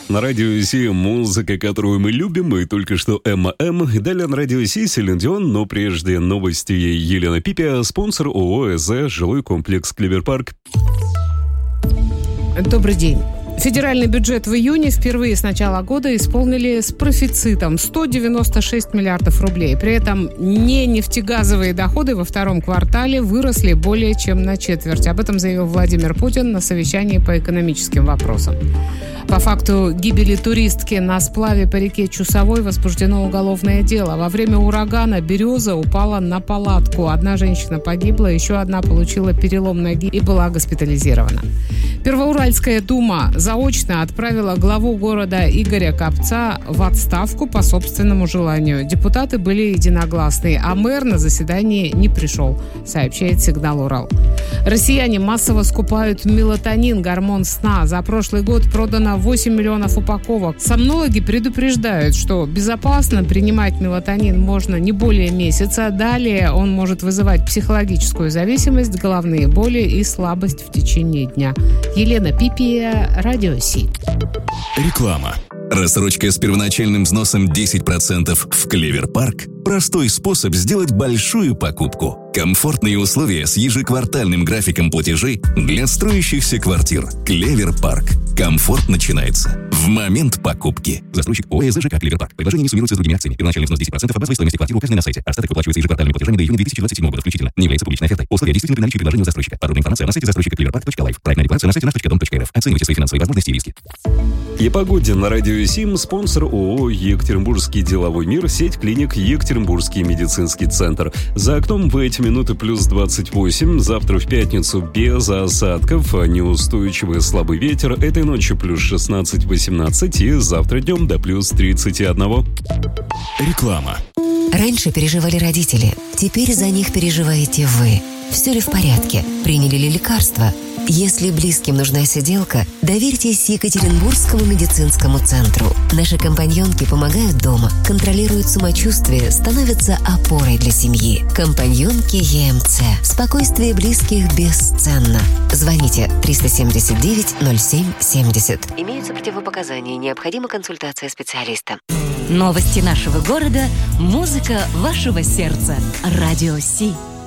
На радио Си музыка, которую мы любим, и только что Эмма М. Далее на радио Си Селин Дион, но прежде новости Елена Пипия, спонсор ООО «ЭЗ», жилой комплекс «Клевер-парк». Добрый день. Федеральный бюджет в июне впервые с начала года исполнили с профицитом 196 миллиардов рублей. При этом нефтегазовые доходы во втором квартале выросли более чем на четверть. Об этом заявил Владимир Путин на совещании по экономическим вопросам. По факту гибели туристки на сплаве по реке Чусовой возбуждено уголовное дело. Во время урагана «Береза» упала на палатку. Одна женщина погибла, еще одна получила перелом ноги и была госпитализирована. Первоуральская дума заочно отправила главу города Игоря Копца в отставку по собственному желанию. Депутаты были единогласны, а мэр на заседание не пришел, сообщает «Сигнал Урал». Россияне массово скупают мелатонин, гормон сна. За прошлый год продано 8 миллионов упаковок. Сомнологи предупреждают, что безопасно принимать мелатонин можно не более месяца. Далее он может вызывать психологическую зависимость, головные боли и слабость в течение дня. Елена Пипия, Радио Си. Реклама. Рассрочка с первоначальным взносом 10% в Клевер-парк – простой способ сделать большую покупку. Комфортные условия с ежеквартальным графиком платежей для строящихся квартир. Клевер-парк. Комфорт начинается в момент покупки. Застройщик ООО «ЖК Клевер-парк». Предложение не суммируется с другими акциями. Первоначальный взнос 10% от базовой стоимости квартиры указанной на сайте. Остаток выплачивается ежеквартальными платежами до июня 2027 года включительно. Не является публичной офертой. Условия действительно при наличии предложения у застройщика. Подробная информация на сайте застройщика cleverpark.life. Проектная регуляция на сайте nаш.дом.рф. Оценивайте свои финансовые возможности и риски. И погоде на радио Сим спонсор ООО «Екатеринбургский деловой мир», сеть клиник «Екатеринбургский медицинский центр». За окном в эти минуты плюс 28, завтра в пятницу без осадков, неустойчивый слабый ветер, этой ночью плюс 16-18 и завтра днем до плюс 31. Реклама. Раньше переживали родители, теперь за них переживаете вы. Все ли в порядке? Приняли ли лекарства? Если близким нужна сиделка, доверьтесь Екатеринбургскому медицинскому центру. Наши компаньонки помогают дома, контролируют самочувствие, становятся опорой для семьи. Компаньонки ЕМЦ. Спокойствие близких бесценно. Звоните 379-07-70. Имеются противопоказания, необходима консультация специалиста. Новости нашего города, музыка вашего сердца. Радио Си.